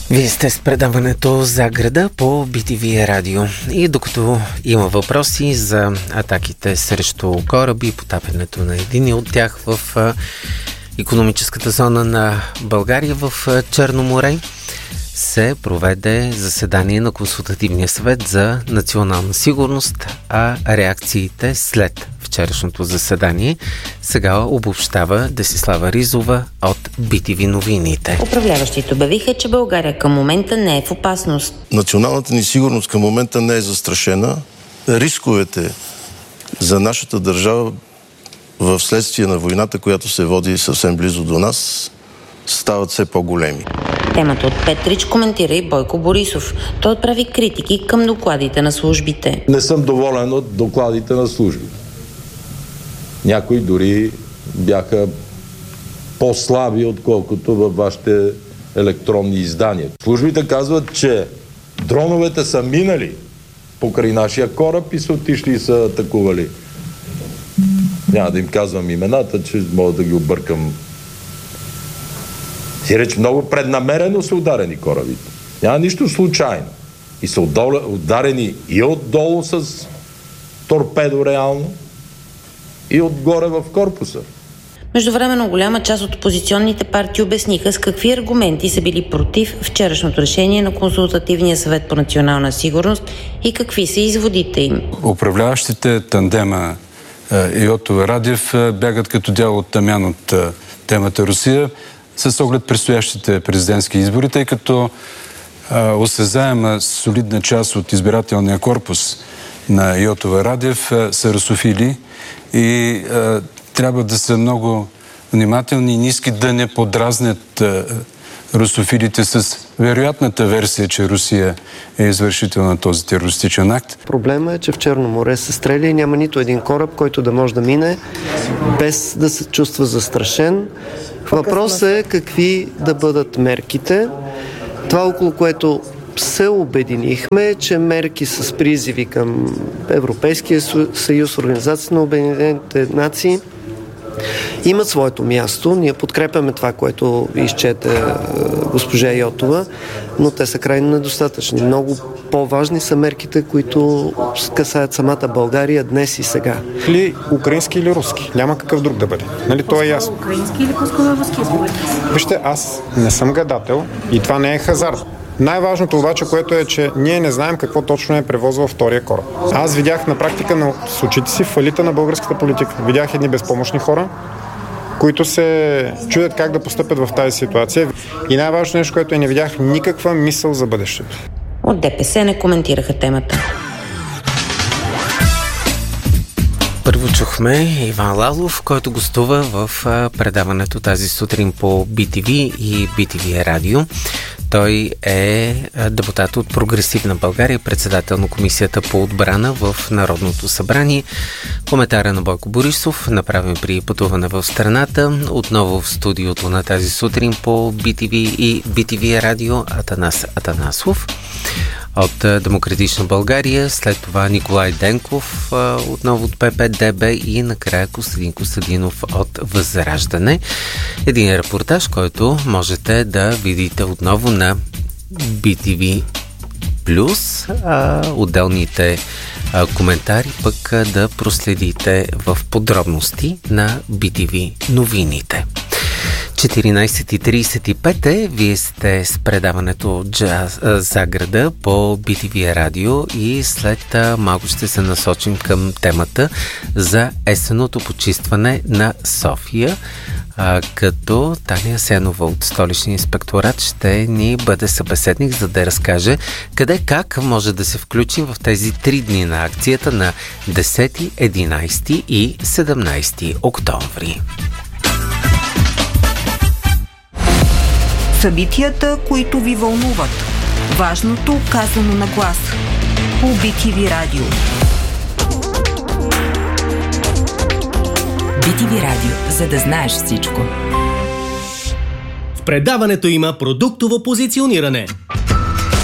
Вие сте с предаването за града по BTV радио. И докато има въпроси за атаките срещу кораби, потапянето на един от тях в икономическата зона на България в Черно море, се проведе заседание на Консултативния съвет за национална сигурност, а реакциите след вчерашното заседание сега обобщава Десислава Ризова от BTV новините. Управляващите обявиха, че България към момента не е в опасност. Националната ни сигурност към момента не е застрашена. Рисковете за нашата държава в следствие на войната, която се води съвсем близо до нас, стават все по-големи. Темата от Петрич коментира и Бойко Борисов. Той отправи критики към докладите на службите. Не съм доволен от докладите на службите. Някои дори бяха по-слаби, отколкото във вашите електронни издания. Службите казват, че дроновете са минали покрай нашия кораб и са отишли и са атакували. Няма да им казвам имената, че мога да ги объркам. Сиреч много преднамерено са ударени корабите. Няма нищо случайно. И са ударени и отдолу с торпедо реално, и отгоре в корпуса. Междувременно голяма част от опозиционните партии обясниха с какви аргументи са били против вчерашното решение на Консултативния съвет по национална сигурност и какви са изводите им. Управляващите тандема Йотова Радев бягат като дявол от тамян от темата Русия с оглед предстоящите президентски избори, тъй като осезаема солидна част от избирателния корпус на Йотова Радев са русофили и трябва да са много внимателни и ниски да не подразнят русофилите с вероятната версия, че Русия е извършител на този терористичен акт. Проблема е, че в Черно море се стреля и няма нито един кораб, който да може да мине без да се чувства застрашен. Въпросът е какви да бъдат мерките. Това, около което се обединихме, че мерки с призиви към Европейския съюз, Организацията на Обединените нации имат своето място. Ние подкрепяме това, което изчете госпожа Йотова, но те са крайно недостатъчни. Много по-важни са мерките, които касаят самата България днес и сега. Или украински, или руски. Няма какъв друг да бъде. Нали, то е ясно. Украински или руски? Вижте, аз не съм гадател и това не е хазарт. Най-важното обаче, което е, че ние не знаем какво точно е превозвал втория кораб. Аз видях на практика с очите си фалита на българската политика. Видях едни безпомощни хора, които се чудят как да постъпят в тази ситуация. И най-важното нещо, което не видях никаква мисъл за бъдещето. От ДПС не коментираха темата. Първо чухме Иван Лалов, който гостува в предаването тази сутрин по BTV и BTV радио. Той е депутат от Прогресивна България, председател на Комисията по отбрана в Народното събрание. Коментара на Бойко Борисов, направен при пътуване в страната. Отново в студиото на тази сутрин по BTV и BTV радио Атанас Атанасов от Демократична България, след това Николай Денков отново от ППДБ и накрая Костадин Костадинов от Възраждане. Един репортаж, който можете да видите отново на BTV+, отделните коментари пък да проследите в подробности на BTV новините. 14:35 е, вие сте с предаването за града по BTV радио и след малко ще се насочим към темата за есенното почистване на София, като Таня Сенова от Столичния инспекторат ще ни бъде събеседник, за да разкаже къде как може да се включим в тези 3 дни на акцията на 10, 11 и 17 октомври. Събитията, които ви вълнуват. Важното казано на глас. По BTV радио. BTV радио, за да знаеш всичко. В предаването има продуктово позициониране.